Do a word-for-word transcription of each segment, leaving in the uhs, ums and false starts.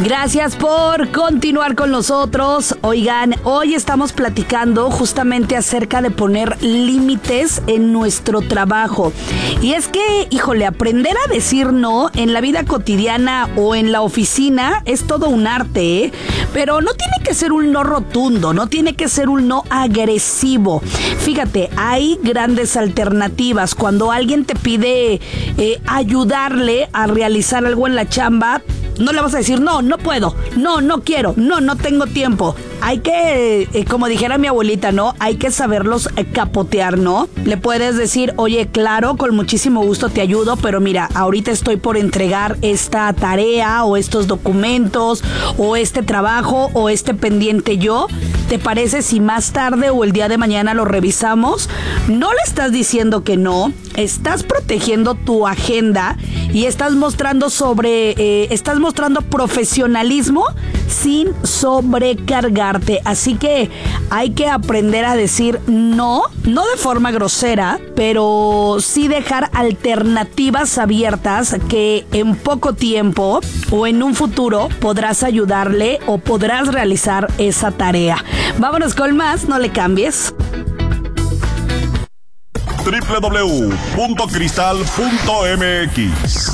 Gracias por continuar con nosotros. Oigan, hoy estamos platicando justamente acerca de poner límites en nuestro trabajo. Y es que, híjole, aprender a decir no en la vida cotidiana o en la oficina es todo un arte, ¿eh? Pero no tiene que ser un no rotundo, no tiene que ser un no agresivo. Fíjate, hay grandes alternativas. Cuando alguien te pide eh, ayudarle a realizar algo en la chamba, no le vas a decir, no, no puedo, no, no quiero, no, no tengo tiempo. Hay que, eh, como dijera mi abuelita, ¿no? Hay que saberlos eh, capotear, ¿no? Le puedes decir, oye, claro, con muchísimo gusto te ayudo, pero mira, ahorita estoy por entregar esta tarea o estos documentos o este trabajo o este pendiente yo. ¿Te parece si más tarde o el día de mañana lo revisamos? No le estás diciendo que no, estás protegiendo tu agenda y estás mostrando sobre, eh, estás mostrando profesionalismo sin sobrecargarte. Así que hay que aprender a decir no, no de forma grosera, pero sí dejar alternativas abiertas que en poco tiempo o en un futuro podrás ayudarle o podrás realizar esa tarea. Vámonos con más, no le cambies. doble u doble u doble u punto cristal punto m x.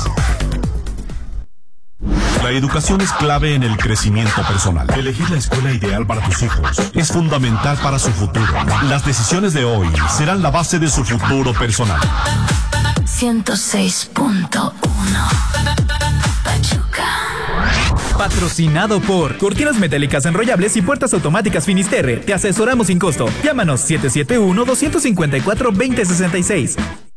La educación es clave en el crecimiento personal. Elegir la escuela ideal para tus hijos es fundamental para su futuro. Las decisiones de hoy serán la base de su futuro personal. ciento seis punto uno Pachuca. Patrocinado por Cortinas Metálicas Enrollables y Puertas Automáticas Finisterre. Te asesoramos sin costo. Llámanos siete siete uno, dos cinco cuatro, dos cero seis seis.